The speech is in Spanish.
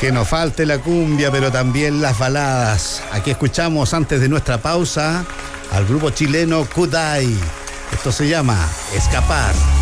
Que no falte la cumbia, pero también las baladas. Aquí escuchamos antes de nuestra pausa al grupo chileno Kudai. Esto se llama Escapar.